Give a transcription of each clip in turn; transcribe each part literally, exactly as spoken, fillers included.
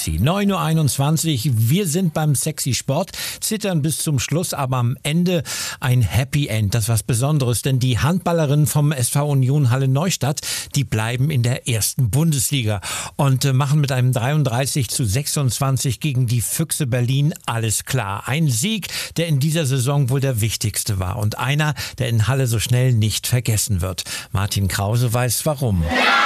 sexy. neun Uhr einundzwanzig, wir sind beim Sexy Sport, zittern bis zum Schluss, aber am Ende ein Happy End. Das ist was Besonderes, denn die Handballerinnen vom S V Union Halle Neustadt, die bleiben in der ersten Bundesliga und äh, machen mit einem dreiunddreißig zu sechsundzwanzig gegen die Füchse Berlin alles klar. Ein Sieg, der in dieser Saison wohl der wichtigste war und einer, der in Halle so schnell nicht vergessen wird. Martin Krause weiß warum.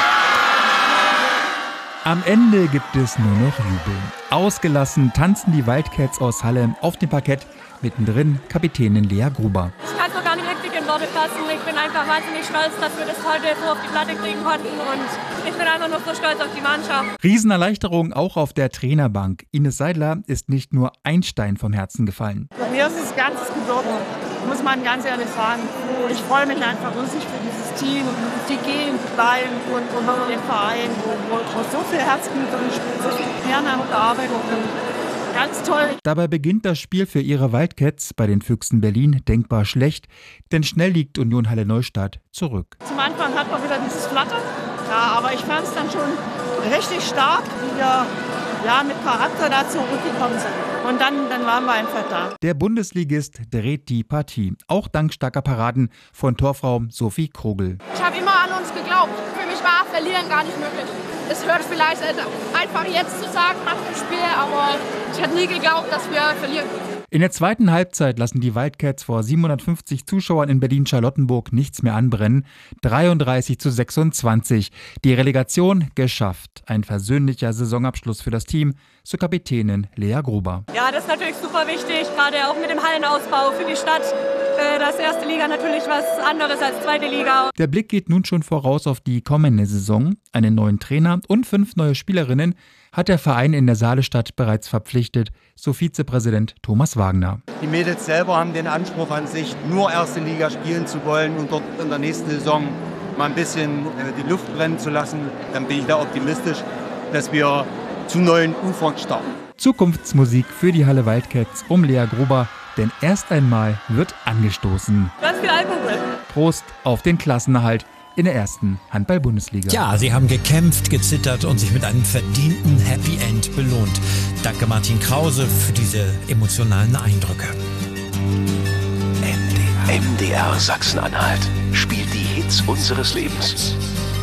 Am Ende gibt es nur noch Jubeln. Ausgelassen tanzen die Wildcats aus Halle auf dem Parkett. Mittendrin Kapitänin Lea Gruber. Ich kann es noch gar nicht richtig in Worte fassen. Ich bin einfach wahnsinnig stolz, dass wir das heute so auf die Platte kriegen konnten. Und ich bin einfach nur so stolz auf die Mannschaft. Riesenerleichterung auch auf der Trainerbank. Ines Seidler ist nicht nur ein Stein vom Herzen gefallen. Mir ist es ganz gebrochen, muss man ganz ehrlich sagen. Ich freue mich einfach riesig für dieses Team, die gehen, bleiben und, und den Verein, wo, wo, wo so viel Herzblut drin spielt, so viel Ehrenamt Arbeit und ganz toll. Dabei beginnt das Spiel für ihre Wildcats bei den Füchsen Berlin denkbar schlecht, denn schnell liegt Union Halle Neustadt zurück. Zum Anfang hat man wieder dieses Flattern, ja, aber ich fand es dann schon richtig stark, wie wir ja, mit Charakter da zurückgekommen sind. Und dann, dann waren wir einfach da. Der Bundesligist dreht die Partie, auch dank starker Paraden von Torfrau Sophie Krogel. Ich habe immer an uns geglaubt. Für mich war Verlieren gar nicht möglich. Es hört vielleicht einfach jetzt zu sagen nach dem Spiel, aber ich hätte nie geglaubt, dass wir verlieren. In der zweiten Halbzeit lassen die Wildcats vor siebenhundertfünfzig Zuschauern in Berlin-Charlottenburg nichts mehr anbrennen. dreiunddreißig zu sechsundzwanzig. Die Relegation geschafft. Ein versöhnlicher Saisonabschluss für das Team, so Kapitänin Lea Gruber. Ja, das ist natürlich super wichtig, gerade auch mit dem Hallenausbau für die Stadt. Das ist erste Liga natürlich was anderes als zweite Liga. Der Blick geht nun schon voraus auf die kommende Saison. Einen neuen Trainer und fünf neue Spielerinnen hat der Verein in der Saalestadt bereits verpflichtet, so Vizepräsident Thomas Wagner. Die Mädels selber haben den Anspruch an sich, nur erste Liga spielen zu wollen und dort in der nächsten Saison mal ein bisschen die Luft brennen zu lassen. Dann bin ich da optimistisch, dass wir zu neuen Ufern starten. Zukunftsmusik für die Halle Wildcats um Lea Gruber, denn erst einmal wird angestoßen. Ganz viel Alkohol. Prost auf den Klassenerhalt in der ersten Handball-Bundesliga. Ja, sie haben gekämpft, gezittert und sich mit einem verdienten Happy End belohnt. Danke Martin Krause für diese emotionalen Eindrücke. M D R Sachsen-Anhalt spielt die Hits unseres Lebens.